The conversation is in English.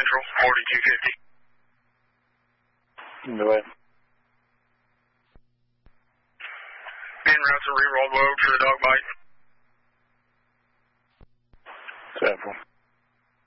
Central, 4250. Go ahead. En route to Reroll Road for a dog bite. 7-4.